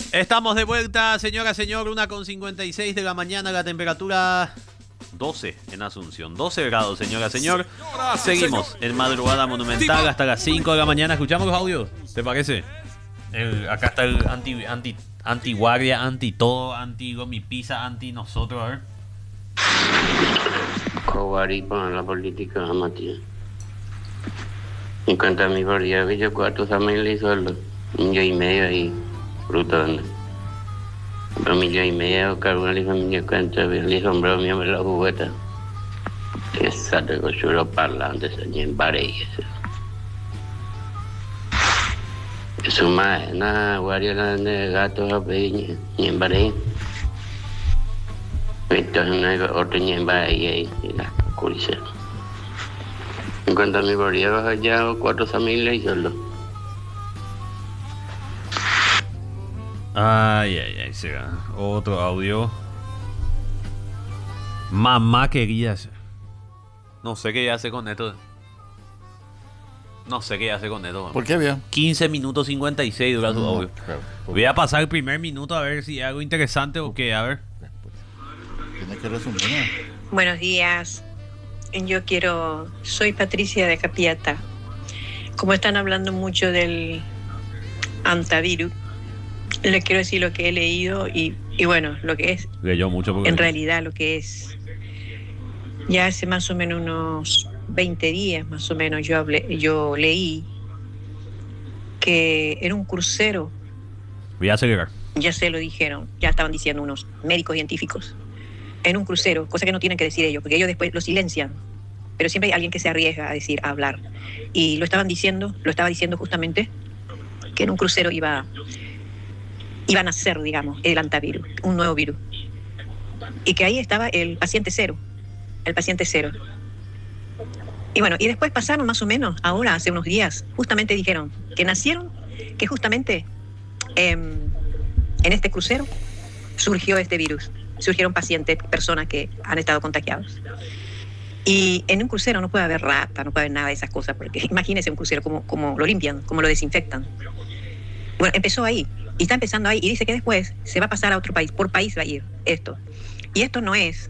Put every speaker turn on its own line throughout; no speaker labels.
Estamos de vuelta, señora, señor, 1:56 de la mañana, la temperatura 12 en Asunción, 12 grados, señora, señor. Seguimos en Madrugada Monumental hasta las 5 de la mañana. ¿Escuchamos los audios? ¿Te parece? Acá está el anti-guardia, anti-todo, anti-gomipisa, anti-nosotros, a ver.
Cobarde para la política, Matías. En cuanto a mi barriada, yo 4 familias solo, 1,5 ahí, brutando. 1,5 cada una de las familias cuenta, le sombró mi hombre la jugueta. Exacto, con chulo parlante, se en pareja. Eso más, nada, guardia de gatos a pedir, ni en pareja. Entonces no hay otro ni en pareja y la curiosidad. En cuanto a mi barriada, ya 4 familias y solo.
Ay, será otro audio. Mamá quería hacer. No sé qué hace con esto.
¿Por qué, viejo?
15 minutos 56 dura su audio.
Claro.
Voy a pasar el primer minuto a ver si hay algo interesante o qué, a ver.
Tiene que resumir, ¿no?
Buenos días. Soy Patricia de Capiata. Como están hablando mucho del antivirus, les quiero decir lo que he leído y bueno, lo que es,
Leyó mucho porque...
en realidad lo que es. Ya hace más o menos unos 20 días, más o menos, yo leí que en un crucero,
Voy a acelerar.
ya se lo dijeron, ya estaban diciendo unos médicos científicos, en un crucero, cosa que no tienen que decir ellos, porque ellos después lo silencian, pero siempre hay alguien que se arriesga a hablar. Y lo estaba diciendo justamente que en un crucero iba a nacer, digamos, el antivirus, un nuevo virus. Y que ahí estaba el paciente cero. Y bueno, y después pasaron más o menos, ahora hace unos días, justamente dijeron que nacieron, que justamente en este crucero surgió este virus. Surgieron pacientes, personas que han estado contagiados. Y en un crucero no puede haber rata, no puede haber nada de esas cosas, porque imagínense un crucero como lo limpian, como lo desinfectan. Bueno, empezó ahí, y está empezando ahí, y dice que después se va a pasar a otro país, por país va a ir esto. Y esto no es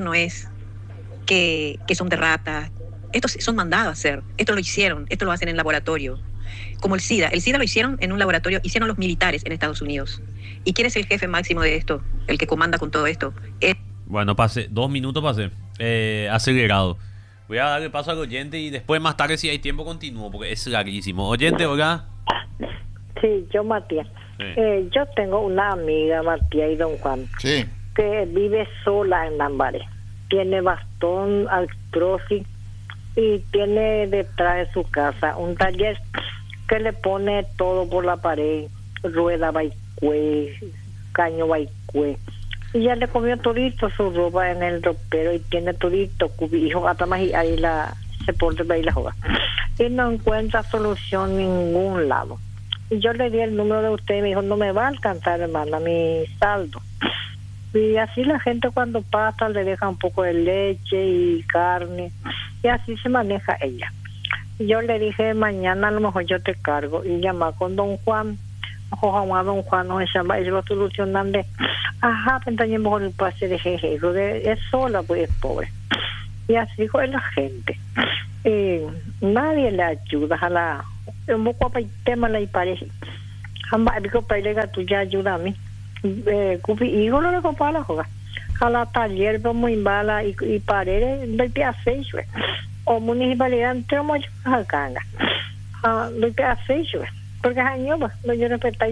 que son de ratas, estos son mandados a hacer, esto lo hicieron, esto lo hacen en laboratorio. Como el SIDA lo hicieron en un laboratorio, hicieron los militares en Estados Unidos. ¿Y quién es el jefe máximo de esto? El que comanda con todo esto.
Bueno, 2 minutos acelerado. Voy a darle paso al oyente y después más tarde si hay tiempo continúo porque es larguísimo. Oyente, oiga.
Sí, yo Matías.
Sí.
Yo tengo una amiga, Matías y don Juan,
Sí.
que vive sola en Lambaré. Tiene bastón, artrosis y tiene detrás de su casa un taller que le pone todo por la pared, rueda baicue, caño baicue. Y ya le comió todito su ropa en el ropero y tiene todito cubijo, hasta más y ahí se pone ahí la joda. Y no encuentra solución en ningún lado. Y yo le di el número de usted y me dijo, no me va a alcanzar, hermana, mi saldo. Y así la gente cuando pasa le deja un poco de leche y carne y así se maneja ella. Y yo le dije, mañana a lo mejor yo te cargo y llama con don Juan. Ojalá don Juan no se llama, y lo solucionan de, ajá, pero también mejor el pase de jeje, es sola, pues es pobre. Y así fue la gente. Nadie le ayuda a la, un poco para el tema la y parece. Jamás digo para ir tú ya ayuda a mí. Cupi hijo lo recopa la joga. A la taller vamos imbala y paredes del pie a seis, o municipalidad entero mucho a canga. Del pie a seis, porque año no yo respetáis.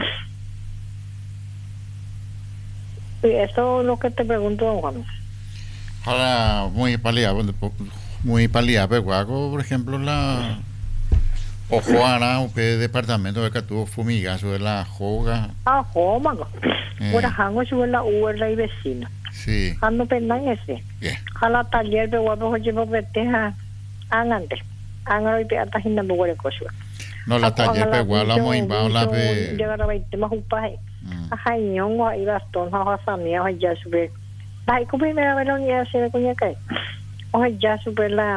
Y eso es lo que te pregunto, don Juan.
Ahora, muy palía, Peguaco, por ejemplo, la Ojoara, un departamento de que tuvo fumigazo de la joga.
Ah, jomago. Por ajango sube la uerla y vecino.
Sí.
Ando pendan ese. A la taller de guapo llevo veteja angante. Angaro y peata hinda bugue cosa.
No, la taller Peguaco, la muy la pe.
Llegar a 20 más un paje. Ajá, ñongo y bastón, a samia, ya sube. Ay, como primera vez ni hace de cuñaca. O ya sube la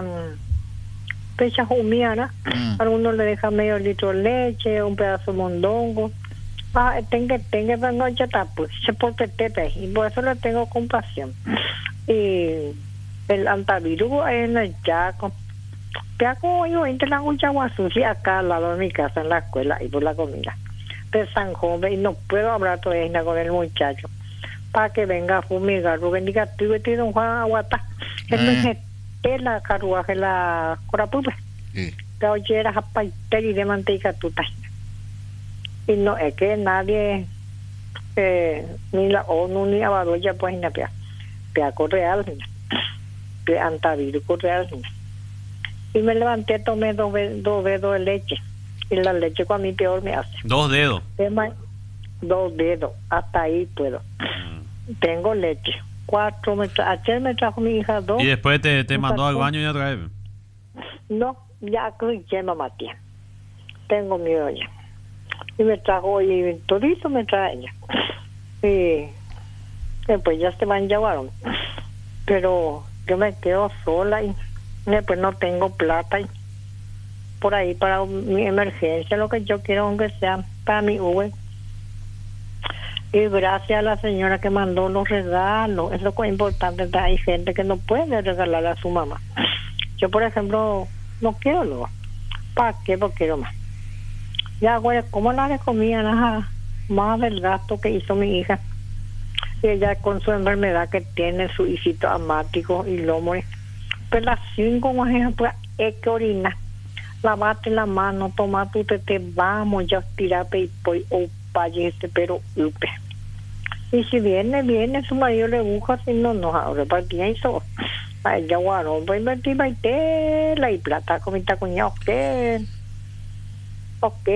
pecha humiana. Algunos le dejan medio litro de leche, un pedazo de mondongo. Tengo vengo yo tapu, se porque te y por eso le tengo compasión. Y el antivirus en el Yaco. Yaco yo entre la Guayaguasusi acá al lado de mi casa en la escuela y por la comida. De San José y no puedo hablar todavía con el muchacho para que venga a fumigar, porque diga, tú vete don Juan Aguata, él me de la carruaje la corapupe. Te oyera a paiteri de manteca tuta. Y no es que nadie ni la ONU ni Abaroya pues na pea correal pe antivirus correal. Y me levanté, tomé dos dedos de leche y la leche con mi peor me hace
2 dedos.
2 dedos, hasta ahí puedo. Tengo leche 4 ayer me trajo mi hija 2
Y después te mandó al baño y otra vez.
No, ya que mamá tía tengo miedo ya. Y me trajo, y todito me trae ella. Y después ya se van a llevar. Pero yo me quedo sola y después no tengo plata. Y por ahí para mi emergencia, lo que yo quiero, aunque sea para mi Uber. Y gracias a la señora que mandó los regalos. Es lo que es importante. Hay gente que no puede regalarle a su mamá. Yo, por ejemplo, no quiero luego. ¿Para qué? Porque quiero más. Ya, güey, ¿cómo la le comían? Ajá, más del gasto que hizo mi hija. Y ella con su enfermedad que tiene, su hijito asmático y lomo. Pero las 5 más ejemplo, es que orina. Lavate la mano, toma tu tete, vamos, ya tirape y poi, o payeste, pero upe. Y si viene, su marido le busca, si no, ahora partía y eso. Ay, ya guardo, voy a invertir tela y plata con mi tacuñado, ¿qué? Ok,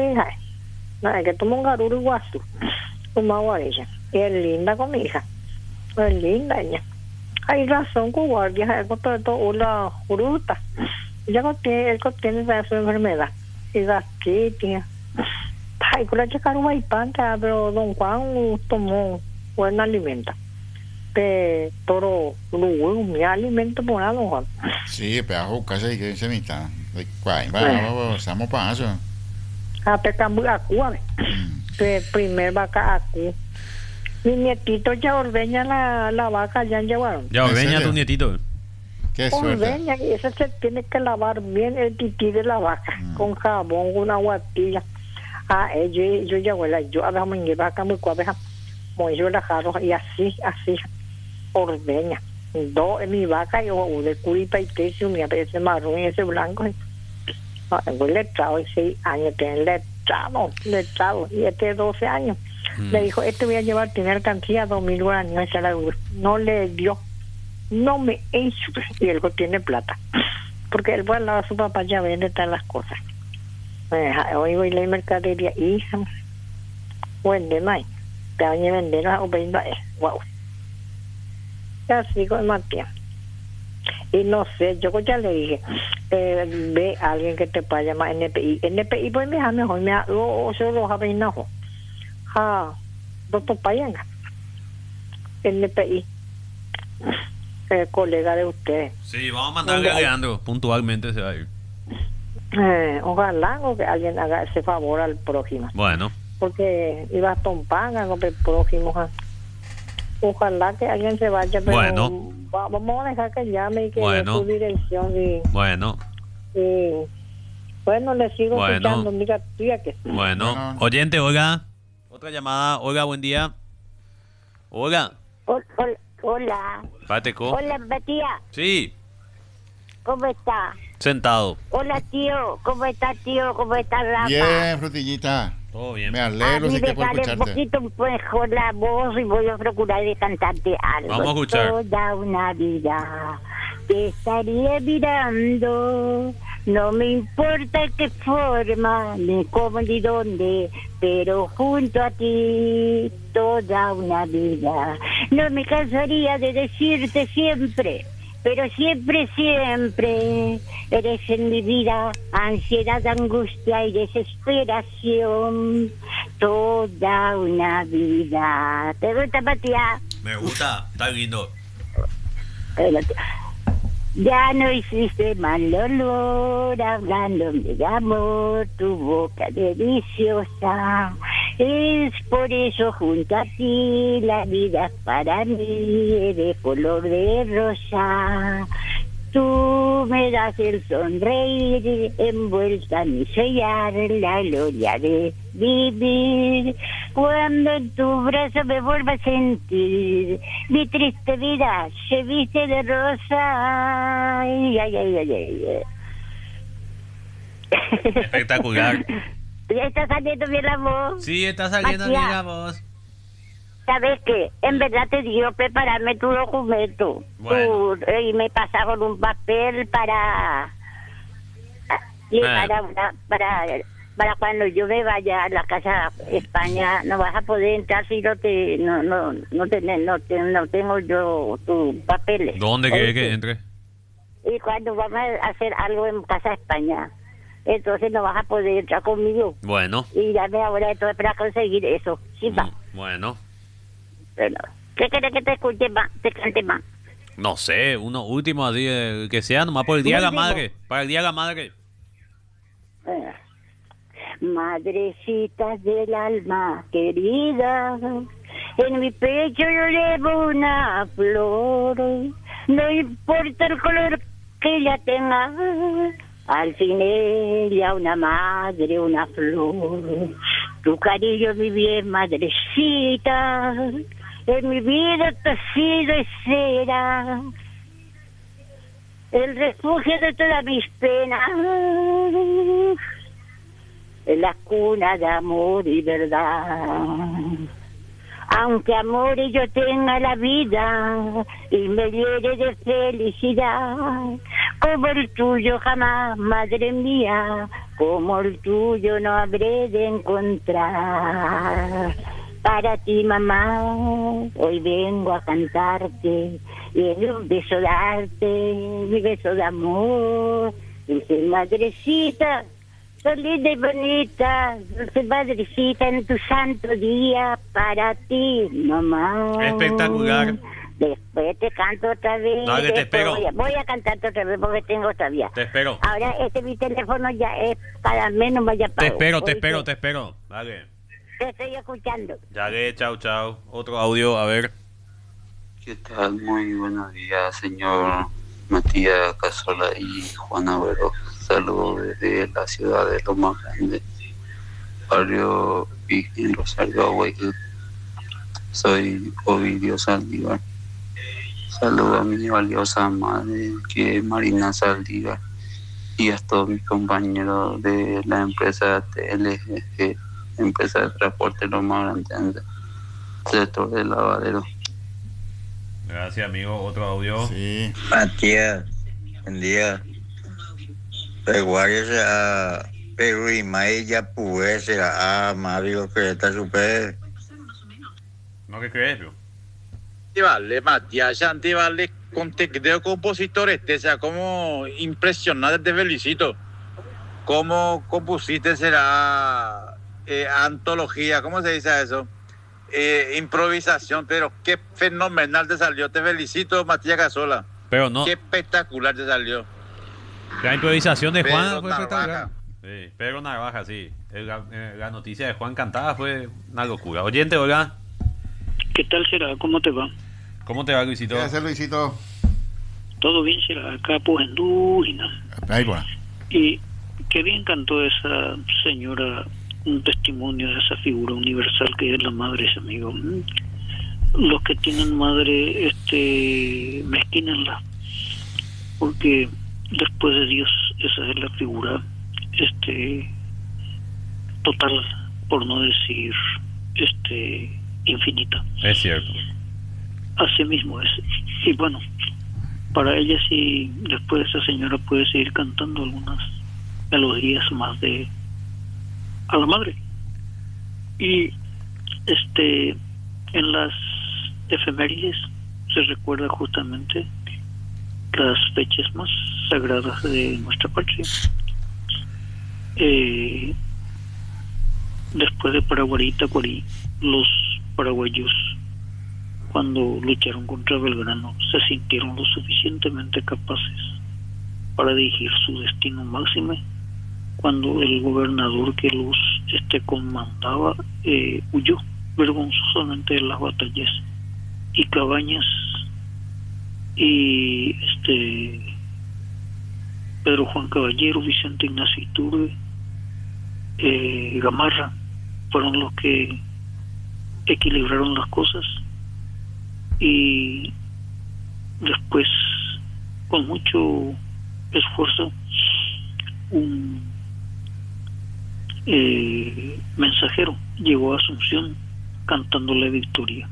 no, es que toma un garuro iguazu, una guarilla, y es linda con mi hija, es linda ella. Hay razón con guardia, es con todo una fruta, ella él tiene su enfermedad, y gastritis, ay, con la chacarua y panta, pero don Juan tomó buen alimento, de todo, mi alimento por nada, don Juan.
Sí, pero casi que se me está, vamos para eso.
Pecambu acu, primer vaca acu. Mi nietito ya ordeña la vaca, ya llevaron.
Ya ordeña tu nietito.
Qué suerte.
Ordeña, y eso se tiene que lavar bien el tití de la vaca, con jabón, con una guatilla. Yo ya abuela, yo a ver, me vaca muy cuaveja, muy yo la jaro, y así, ordeña. En mi vaca, yo de curipa y techo, mi ese marrón y ese blanco. Fue letrado, 6 años, tiene letrado, y 12 años. Le dijo, voy a llevar, tener cantidad, 2.000 guaraníes, no le dio, no me hizo, y él tiene plata, porque él va al lado de su papá, ya vende todas las cosas. Hoy voy a la mercadería, hija, vende más, te van a vender, o venda, wow. Así con Matías. Y no sé, yo ya le dije, ve a alguien que te pueda llamar NPI pues me deja mejor, o se lo deja no, doctor Payanga, NPI, colega de ustedes.
Sí, vamos a mandarle a Leandro, puntualmente se va a ir.
Ojalá que alguien haga ese favor al prójimo.
Bueno.
Porque iba a Tompanga con el prójimo. Ojalá que alguien se vaya, pero
bueno.
Vamos a dejar que llame y que dé su dirección.
Bueno,
le sigo escuchando. Diga, que
bueno, oyente, Olga. Otra llamada. Olga, buen día. Olga.
Hola.
Pateco.
Hola, Matías.
Sí.
¿Cómo está?
Sentado.
Hola, tío. ¿Cómo está, tío? ¿Cómo está, Rafa?
Bien, frutillita.
Todo bien.
Me alegro si que puedo escucharte.
Un poquito mejor la voz y voy a procurar de cantarte algo.
Vamos a escuchar.
Toda una vida te estaría mirando. No me importa qué forma, ni cómo ni dónde, pero junto a ti toda una vida. No me cansaría de decirte siempre, pero siempre, siempre eres en mi vida ansiedad, angustia y desesperación. Toda una vida. ¿Te gusta, Matías?
Me gusta, está lindo.
Ya no hiciste mal olor, hablándome de amor, tu boca deliciosa Es por eso junto a ti la vida es para mí de color de rosa. Tú me das el sonreír, envuelta en mi sellar, la gloria de vivir. Cuando en tu brazo me vuelva a sentir, mi triste vida se viste de rosa. Ay, ay, ay, ay, ay.
Espectacular.
¿Ya está saliendo bien la voz?
Sí, está saliendo bien la voz.
¿Sabes qué? En verdad te digo, prepararme tu documento.
Bueno.
Y me pasaron un papel para cuando yo me vaya a la casa España. No vas a poder entrar si no tengo yo tus papeles.
¿Dónde quiere que entre?
Y cuando vamos a hacer algo en casa España, entonces no vas a poder entrar conmigo.
Bueno.
Y dame ahora entonces para conseguir eso. Sí, va.
Bueno.
Bueno, ¿qué querés que te escuche más? Te cante más.
No sé, uno último así, que sea nomás por el Día de la Madre. Para el Día de la Madre.
Madrecita del alma querida, en mi pecho yo llevo una flor. No importa el color que ella tenga, al fin ella una madre, una flor. Tu cariño, mi bien madrecita, en mi vida te ha sido y será el refugio de todas mis penas, en la cuna de amor y verdad. Aunque amor yo tenga la vida y me llene de felicidad, como el tuyo jamás, madre mía, como el tuyo no habré de encontrar. Para ti, mamá, hoy vengo a cantarte y en un beso darte, mi beso de amor. Dulce madrecita, son linda y bonita, dulce madrecita, en tu santo día, para ti, mamá.
Espectacular.
Después te canto otra vez.
No, que te espero.
Voy a cantarte otra vez porque tengo todavía.
Te espero.
Ahora mi teléfono ya es cada menos vaya
Te
pago.
espero. Dale.
Te estoy escuchando.
Dale, chao. Otro audio, a ver.
¿Qué tal? Muy buenos días, señor Matías Casola y Juan Agüero. Saludos desde la ciudad de Loma Grande, barrio Virgen Rosario Aguayú. Soy Ovidio Saldívar. Saludo a mi valiosa madre, que es Marina Saldívar, y a todos mis compañeros de la empresa TLG, empresa de transporte Loma Grande, sector del lavadero.
Gracias, amigo. Otro audio.
Sí.
Matías, buen día. Peguario será Perú y Maya puede será Mario que está super.
¿No que crees, bro?
Te vale, Matías, ya te vale contenido compositor sea como impresionante, te felicito. ¿Cómo compusiste será antología? ¿Cómo se dice eso? Improvisación, pero qué fenomenal te salió. Te felicito, Matías Casola.
Pero no.
Qué espectacular te salió.
La improvisación de Juan
Pedro
fue
Narvaja.
espectacular. Sí, Pedro Narvaja, sí. La noticia de Juan cantada fue una locura. Oyente, hola.
¿Qué tal será? ¿Cómo te va?
¿Cómo te va, Luisito?
¿Qué hace, Luisito?
Todo bien será acá, pues en Dúgina.
Ahí va.
Y qué bien cantó esa señora, un testimonio de esa figura universal que es la madre, ese amigo. Los que tienen madre, mezquínenla, porque después de Dios esa es la figura, total, por no decir, infinita.
Es cierto.
Así mismo es. Y bueno, para ella sí, después esa señora puede seguir cantando algunas melodías más de a la madre. Y en las efemérides se recuerda justamente las fechas más sagradas de nuestra patria. Después de Paraguarí y Tacuarí, los paraguayos, cuando lucharon contra Belgrano, se sintieron lo suficientemente capaces para dirigir su destino máximo, cuando el gobernador que los comandaba, huyó vergonzosamente de las batallas. Y Cabañas y Pedro Juan Caballero, Vicente Ignacio Iturbe, Gamarra fueron los que equilibraron las cosas, y después, con mucho esfuerzo, un mensajero llegó a Asunción cantándole victoria.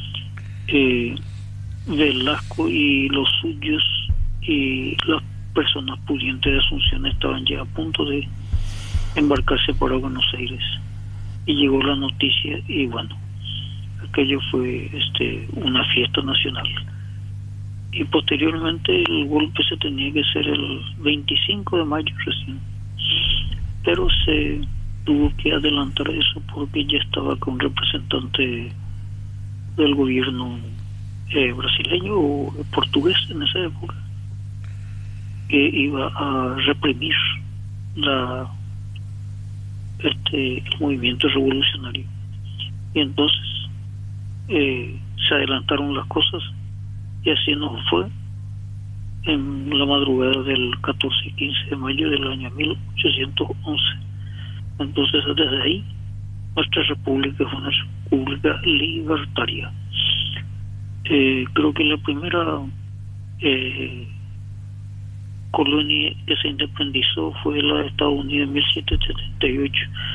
Velasco y los suyos y las personas pudientes de Asunción estaban ya a punto de embarcarse para Buenos Aires, y llegó la noticia, y bueno, aquello fue una fiesta nacional. Y posteriormente el golpe se tenía que hacer el 25 de mayo recién, pero se tuvo que adelantar eso porque ya estaba con un representante del gobierno brasileño o portugués en esa época, que iba a reprimir el movimiento revolucionario. Y entonces se adelantaron las cosas, y así nos fue en la madrugada del 14 y 15 de mayo del año 1811. Entonces, desde ahí, nuestra república fue una república libertaria. Creo que la primera colonia que se independizó fue la de Estados Unidos en 1778,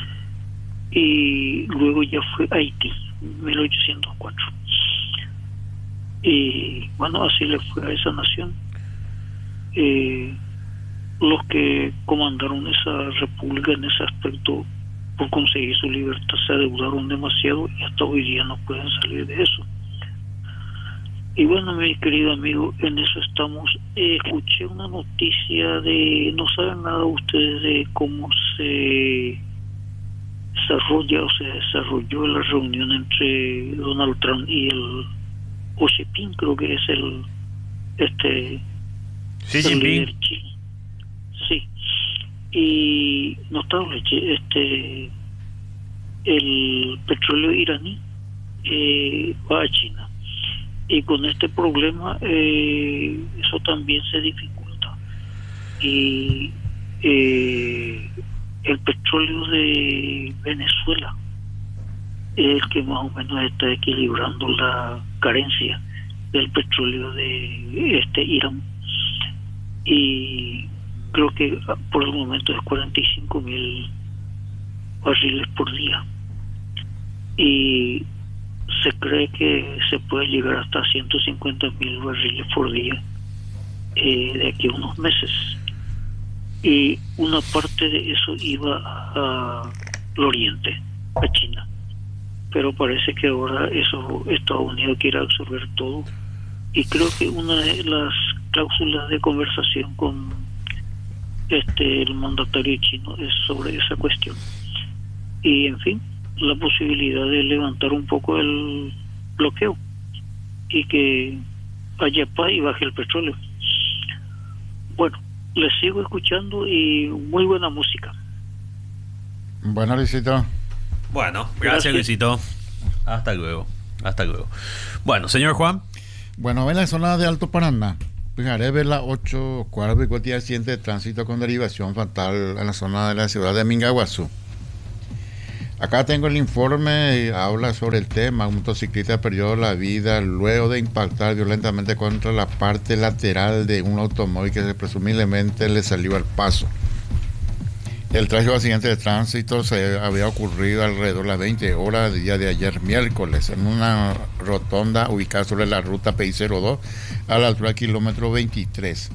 y luego ya fue Haití en 1804. Y bueno, así le fue a esa nación. Los que comandaron esa república en ese aspecto, por conseguir su libertad, se adeudaron demasiado, y hasta hoy día no pueden salir de eso. Y bueno, mi querido amigo, en eso estamos. Escuché una noticia no saben nada ustedes de cómo se desarrolló la reunión entre Donald Trump y el Xi Jinping, creo que es
Xi Jinping.
líder chino. Sí. Y notable, el petróleo iraní va a China, y con este problema eso también se dificulta. Y el petróleo de Venezuela es el que más o menos está equilibrando la carencia del petróleo de Irán, y creo que por el momento es 45.000 barriles por día, y se cree que se puede llegar hasta 150.000 barriles por día de aquí a unos meses, y una parte de eso iba al oriente, a China, pero parece que ahora Estados Unidos quiere absorber todo, y creo que una de las cláusulas de conversación con el mandatario chino es sobre esa cuestión, y en fin, la posibilidad de levantar un poco el bloqueo y que haya paz y baje el petróleo. Bueno, les sigo escuchando, y muy buena música.
Bueno, Luisito.
Bueno, gracias, Luisito. Hasta luego. Bueno, señor Juan.
Bueno, en la zona de Alto Paraná, Pijaré, la 8, cuadro de Cotilla, accidente de tránsito con derivación fatal en la zona de la ciudad de Mingaguazú. Acá tengo el informe, habla sobre el tema. Un motociclista perdió la vida luego de impactar violentamente contra la parte lateral de un automóvil que presumiblemente le salió al paso. El trágico accidente de tránsito se había ocurrido alrededor de las 20 horas del día de ayer, miércoles, en una rotonda ubicada sobre la ruta PI-02 a la altura del kilómetro 23.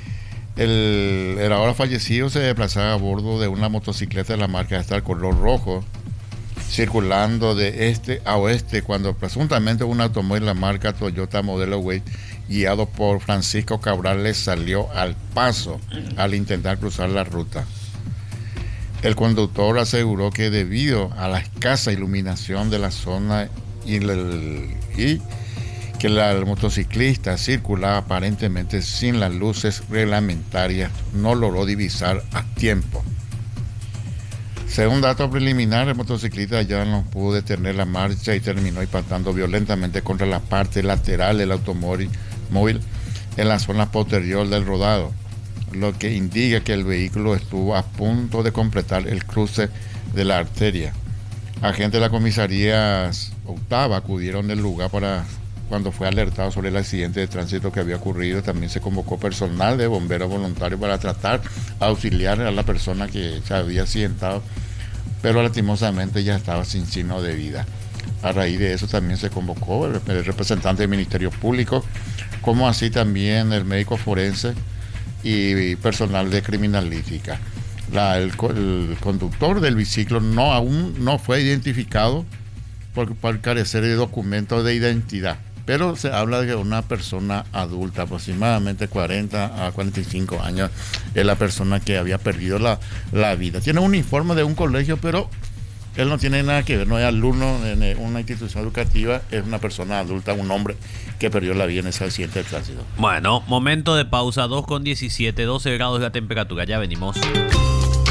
El ahora fallecido se desplazaba a bordo de una motocicleta de la marca Star color rojo, circulando de este a oeste, cuando presuntamente un automóvil de la marca Toyota modelo Wave, guiado por Francisco Cabral, le salió al paso al intentar cruzar la ruta. El conductor aseguró que debido a la escasa iluminación de la zona y que el motociclista circulaba aparentemente sin las luces reglamentarias, no logró divisar a tiempo. Según datos preliminares, el motociclista ya no pudo detener la marcha y terminó impactando violentamente contra la parte lateral del automóvil en la zona posterior del rodado, lo que indica que el vehículo estuvo a punto de completar el cruce de la arteria. Agentes de la comisaría octava acudieron del lugar cuando fue alertado sobre el accidente de tránsito que había ocurrido. También se convocó personal de bomberos voluntarios para tratar de auxiliar a la persona que se había accidentado, pero lastimosamente ya estaba sin signo de vida. A raíz de eso también se convocó el representante del Ministerio Público, como así también el médico forense y personal de criminalística. El conductor del biciclo aún no fue identificado por carecer de documentos de identidad, pero se habla de que una persona adulta, aproximadamente 40 a 45 años, es la persona que había perdido la vida. Tiene un uniforme de un colegio, pero él no tiene nada que ver, no es alumno en una institución educativa, es una persona adulta, un hombre que perdió la vida en ese accidente de tránsito.
Bueno, momento de pausa, 2:17, 12 grados la temperatura, ya venimos.